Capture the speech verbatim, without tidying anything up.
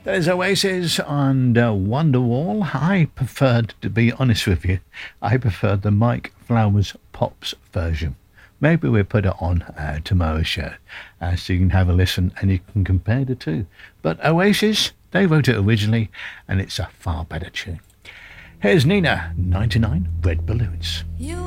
There's Oasis and uh, Wonderwall. I preferred, to be honest with you, I preferred the Mike Flowers Pops version. Maybe we'll put it on uh, tomorrow's show uh, so you can have a listen and you can compare the two. But Oasis, they wrote it originally and it's a far better tune. Here's Nina, ninety-nine Red Balloons. You